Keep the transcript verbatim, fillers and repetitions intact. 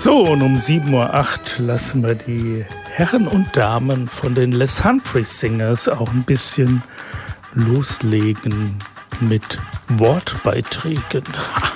So, und um sieben Uhr acht lassen wir die Herren und Damen von den Les Humphreys Singers auch ein bisschen loslegen mit Wortbeiträgen.